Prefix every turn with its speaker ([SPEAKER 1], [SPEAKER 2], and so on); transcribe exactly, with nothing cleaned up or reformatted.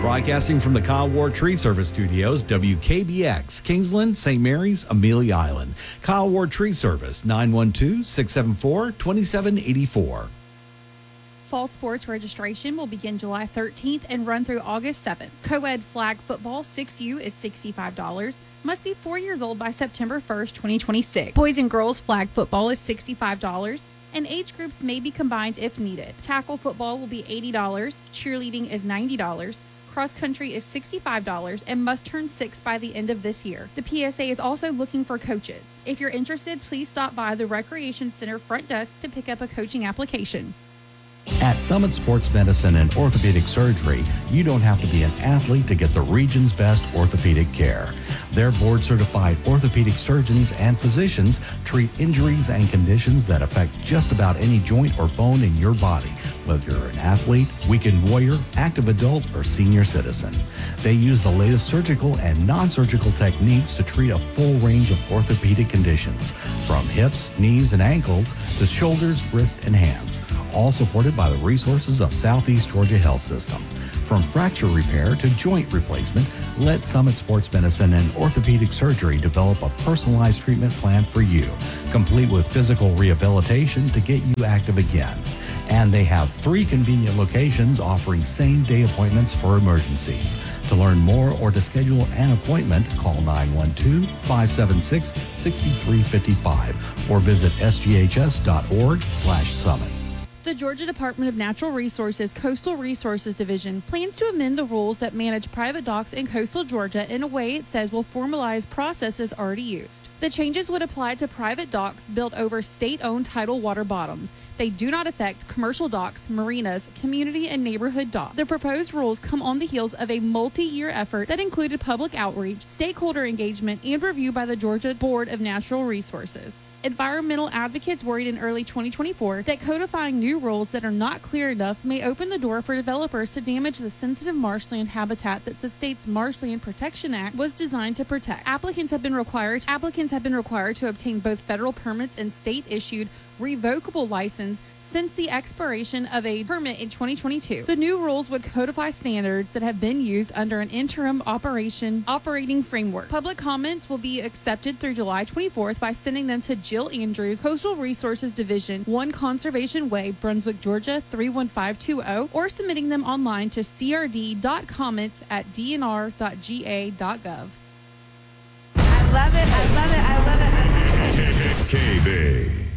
[SPEAKER 1] Broadcasting from the Kyle Ward Tree Service Studios, W K B X, Kingsland, Saint Mary's, Amelia Island. Kyle Ward Tree Service, nine one two, six seven four, two seven eight four.
[SPEAKER 2] Fall sports registration will begin July thirteenth and run through August seventh. Co-ed flag football six U is sixty-five dollars. Must be four years old by September first, twenty twenty-six. Boys and girls flag football is sixty-five dollars. And age groups may be combined if needed. Tackle football will be eighty dollars. Cheerleading is ninety dollars. Cross country is sixty-five dollars and must turn six by the end of this year. The P S A is also looking for coaches. If you're interested, please stop by the Recreation Center front desk to pick up a coaching application.
[SPEAKER 1] At Summit Sports Medicine and Orthopedic Surgery, you don't have to be an athlete to get the region's best orthopedic care. Their board-certified orthopedic surgeons and physicians treat injuries and conditions that affect just about any joint or bone in your body, whether you're an athlete, weekend warrior, active adult, or senior citizen. They use the latest surgical and non-surgical techniques to treat a full range of orthopedic conditions, from hips, knees, and ankles to shoulders, wrists, and hands, all supported by the resources of Southeast Georgia Health System. From fracture repair to joint replacement, let Summit Sports Medicine and Orthopedic Surgery develop a personalized treatment plan for you, complete with physical rehabilitation to get you active again. And they have three convenient locations offering same-day appointments for emergencies. To learn more or to schedule an appointment, call nine one two, five seven six, six three five five or visit s g h s dot org slash summit.
[SPEAKER 2] The Georgia Department of Natural Resources Coastal Resources Division plans to amend the rules that manage private docks in coastal Georgia in a way it says will formalize processes already used. The changes would apply to private docks built over state-owned tidal water bottoms. They do not affect commercial docks, marinas, community, and neighborhood docks. The proposed rules come on the heels of a multi-year effort that included public outreach, stakeholder engagement, and review by the Georgia Board of Natural Resources. Environmental advocates worried in early twenty twenty-four that codifying new rules that are not clear enough may open the door for developers to damage the sensitive marshland habitat that the state's Marshland Protection Act was designed to protect. Applicants have been required applicants have been required to obtain both federal permits and state-issued revocable license since the expiration of a permit in twenty twenty-two. The new rules would codify standards that have been used under an interim operation operating framework. Public comments will be accepted through July twenty-fourth by sending them to Jill Andrews, Coastal Resources Division, one Conservation Way, Brunswick, Georgia three one five two zero, or submitting them online to c r d dot comments at d n r dot g a dot gov.
[SPEAKER 3] I love it, I love it, I love it.
[SPEAKER 4] K B.